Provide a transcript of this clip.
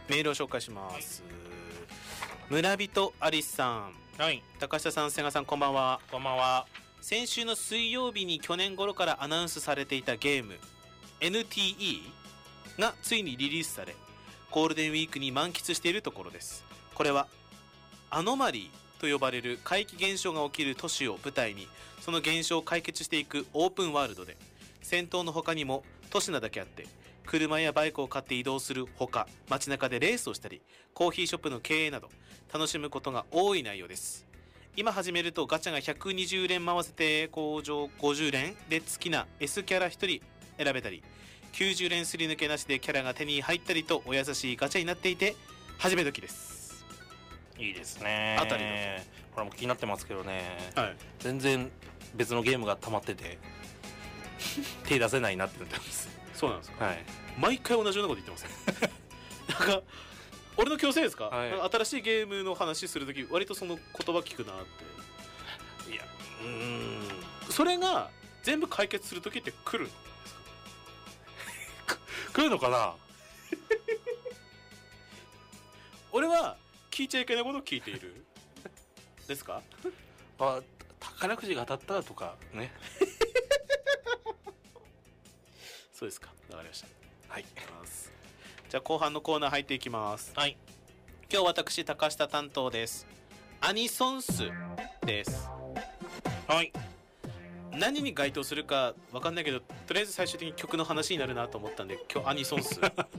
メールを紹介します、村人アリスさん、 はい、 高下さん、瀬賀さん、こんばんは。 こんばんは。 先週の水曜日に去年頃からアナウンスされていたゲーム NTE がついにリリースされ、ゴールデンウィークに満喫しているところです。これはアノマリーと呼ばれる怪奇現象が起きる都市を舞台に、その現象を解決していくオープンワールドで、戦闘の他にも都市なだけあって車やバイクを買って移動するほか、街中でレースをしたりコーヒーショップの経営など楽しむことが多い内容です。今始めるとガチャが120連回せて工場50連で好きな S キャラ1人選べたり、90連すり抜けなしでキャラが手に入ったりと、お優しいガチャになっていて始め時です。 いいですね。 あたりのこれも気になってますけどね、 はい、全然別のゲームが溜まってて手出せないなってなってます。 そうなんですか、 はい、 毎回同じようなこと言ってますねなんか俺の強制ですか、はい、新しいゲームの話するとき割とその言葉聞くなって。いや、それが全部解決するときって来るんですか来るのかな俺は聞いちゃいけないことを聞いているですか宝くじが当たったとかねそうですか、わかりました。 はい、 じゃあ後半のコーナー入っていきます。 はい、 今日私高下担当です。アニソンスです。 はい、 何に該当するか分かんないけど、とりあえず最終的に曲の話になるなと思ったんで、今日アニソンス